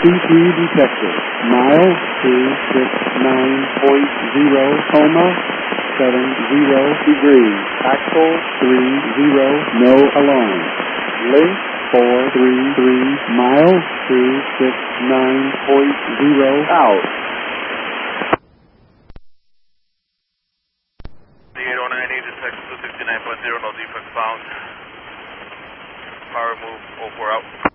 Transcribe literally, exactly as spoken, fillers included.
P detected. Mile two six nine point zero, coma, seven zero degrees. Axle three zero, no alarm. Link four three three, mile two six nine point zero, out. The eight oh nine eight detected two sixty-nine point zero, no defects found. Power move, oh four out.